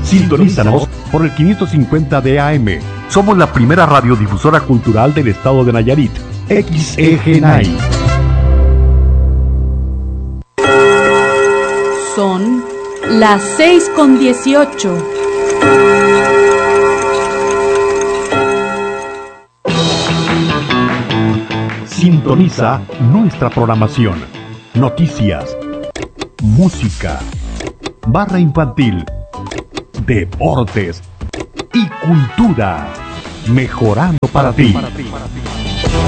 Sintonízanos por el 550 de AM. Somos la primera radiodifusora cultural del estado de Nayarit. XEGNAI. Son las 6:18. Sintoniza nuestra programación. Noticias, música, barra infantil, deportes y cultura. Mejorando para ti.